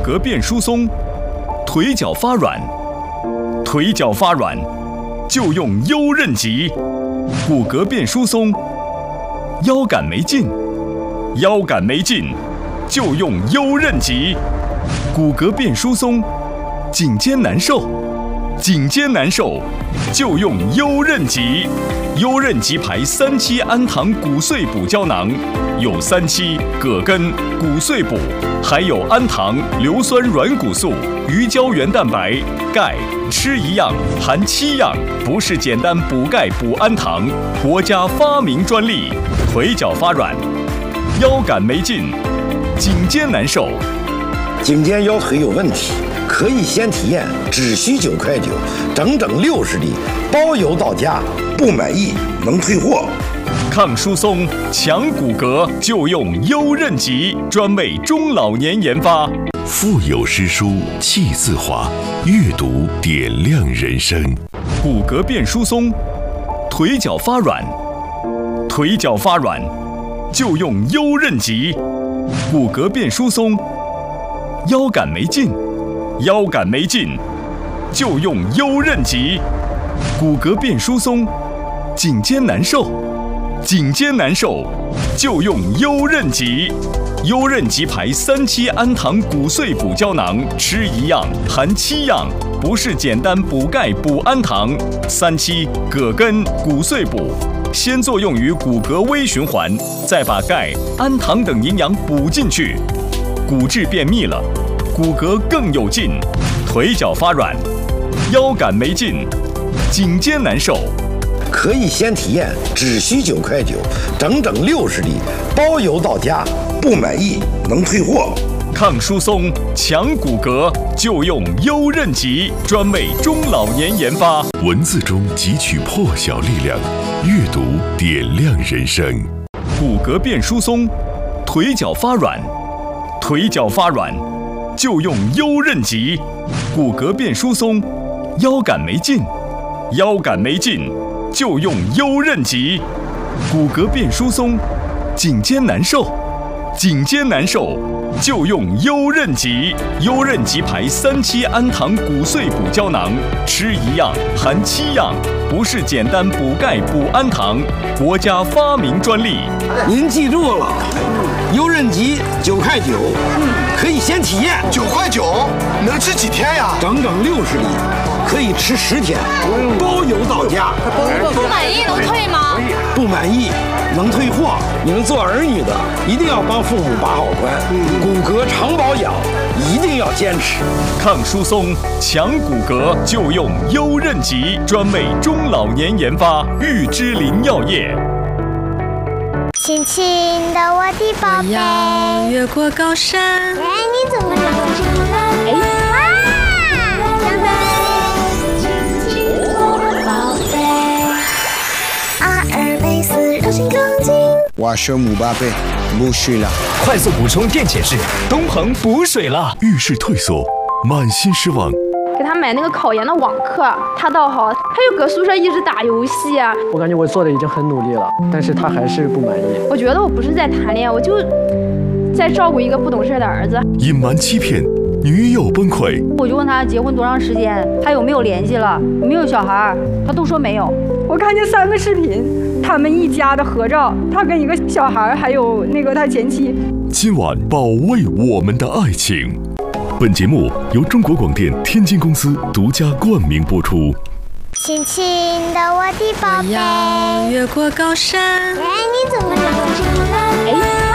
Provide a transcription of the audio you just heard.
骼变疏松，腿脚发软，腿脚发软就用优韧极；骨骼变疏松，腰杆没劲，腰杆没劲就用优韧极；骨骼变疏松，颈肩难受，颈肩难受就用优韧极。优韧极牌3期氨糖骨碎补胶囊，有3期葛根、骨碎补，还有氨糖、硫酸软骨素、鱼胶原蛋白、钙，吃一样含7样，不是简单补钙补氨糖，国家发明专利。腿脚发软，腰杆没劲，颈肩难受， 颈肩腰腿有问题，可以先体验，只需9块9，整整60粒，包邮到家，不满意能退货。 抗疏松、强骨骼就用优韧极，专为中老年研发。 腹有诗书气自华，阅读点亮人生。 骨骼变疏松，腿脚发软，腿脚发软就用优韧极；骨骼变疏松，腰杆没劲，腰杆没劲就用优韧极；骨骼变疏松，颈肩难受，颈肩难受就用优韧极。优韧极牌3期氨糖骨碎补胶囊，吃一样含7样，不是简单补钙补氨糖。3期葛根、骨碎补，先作用于骨骼微循环，再把钙、氨糖等营养补进去，骨质变密了，骨骼更有劲。腿脚发软，腰杆没劲，颈肩难受， 可以先体验，只需9块9，整整60粒，包邮到家，不满意能退货。 抗疏松、强骨骼就用优韧极，专为中老年研发。 文字中汲取破晓力量，阅读点亮人生。 骨骼变疏松，腿脚发软，腿脚发软就用优韧极；骨骼变疏松，腰杆没劲，腰杆没劲就用优韧极；骨骼变疏松，颈肩难受，颈肩难受就用优韧极。优韧极牌3期氨糖骨碎补胶囊，吃一样含7样，不是简单补钙补氨糖，国家发明专利。 您记住了，优韧极9块9，可以先体验。 9块9能吃几天呀？ 整整60粒，可以吃10天，包邮到家。 不满意能退吗？ 不满意能退货。你们做儿女的一定要帮父母把好关，骨骼常保养一定要坚持。 抗疏松、强骨骼就用优韧极，专为中老年研发。玉芝林药业。 亲亲的我的宝贝， 我要越过高山。 哎，你怎么长这么了？哇，长得亲亲我的宝贝。阿尔卑斯柔性钢筋。 我选姆巴佩，补水了。 快速补充电解质，东鹏补水了。 遇事退缩，满心失望。 给他买那个考研的网课，他倒好，他又搁宿舍一直打游戏啊。 我感觉我做的已经很努力了，但是他还是不满意。 我觉得我不是在谈恋爱，我就在照顾一个不懂事的儿子。 隐瞒欺骗，女友崩溃。 我就问他结婚多长时间，他有没有联系了，有没有小孩，他都说没有。 我看见3个视频，他们一家的合照，他跟一个小孩，还有那个他前妻。 今晚保卫我们的爱情。本节目由中国广电天津公司独家冠名播出。 亲亲的我的宝贝， 我要越过高山。 哎，你怎么长这么了？